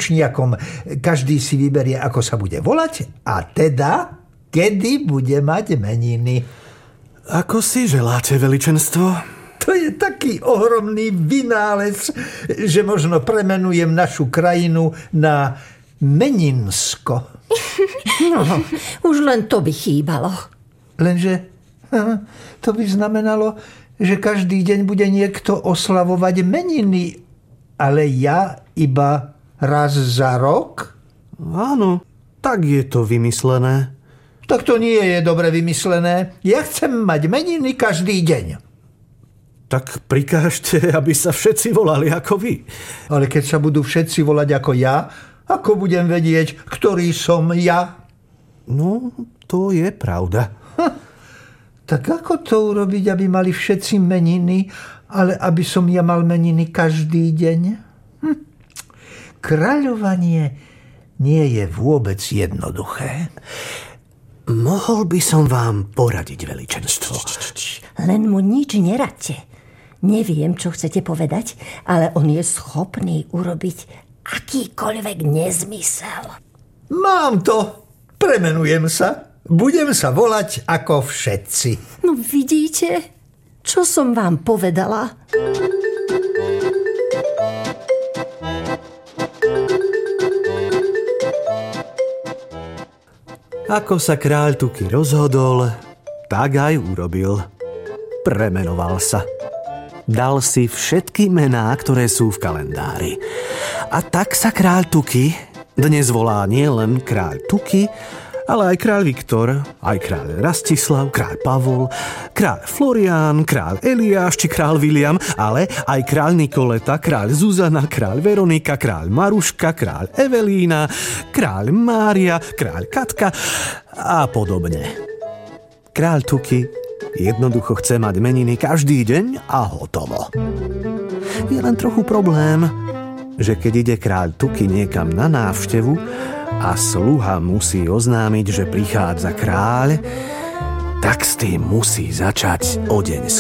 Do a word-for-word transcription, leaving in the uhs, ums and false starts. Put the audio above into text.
učniakom. Každý si vyberie, ako sa bude volať a teda, kedy bude mať meniny. Ako si želáte, veličenstvo? To je taký ohromný vynález, že možno premenujem našu krajinu na Meninsko. No, už len to by chýbalo. Lenže to by znamenalo, že každý deň bude niekto oslavovať meniny, ale ja iba raz za rok? Áno, tak je to vymyslené. Tak to nie je dobre vymyslené. Ja chcem mať meniny každý deň. Tak prikážte, aby sa všetci volali ako vy. Ale keď sa budú všetci volať ako ja, ako budem vedieť, ktorý som ja? No, to je pravda. Ha. Tak ako to urobiť, aby mali všetci meniny, ale aby som ja mal meniny každý deň? Hm. Kráľovanie nie je vôbec jednoduché. Mohol by som vám poradiť, veličenstvo. Len mu nič neradte. Neviem, čo chcete povedať, ale on je schopný urobiť akýkoľvek nezmysel. Mám to. Premenujem sa. Budem sa volať ako všetci. No vidíte, čo som vám povedala? Ako sa kráľ Tuky rozhodol, tak aj urobil. Premenoval sa. Dal si všetky mená, ktoré sú v kalendári. A tak sa kráľ Tuky dnes volá nielen kráľ Tuky, ale aj kráľ Viktor, aj kráľ Rastislav, kráľ Pavol, kráľ Florián, kráľ Eliáš či kráľ William, ale aj kráľ Nikoleta, kráľ Zuzana, kráľ Veronika, kráľ Maruška, kráľ Evelína, kráľ Mária, kráľ Katka a podobne. Kráľ Tuky jednoducho chce mať meniny každý deň a hotovo. Je len trochu problém, že keď ide kráľ Tuky niekam na návštevu a sluha musí oznámiť, že prichádza kráľ, tak s tým musí začať o deň